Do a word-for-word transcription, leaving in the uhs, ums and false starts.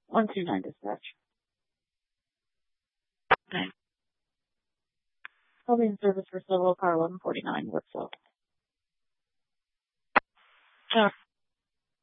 one two nine dispatch. Okay. I'll be in service for Civil Car eleven forty-nine, Woodsville.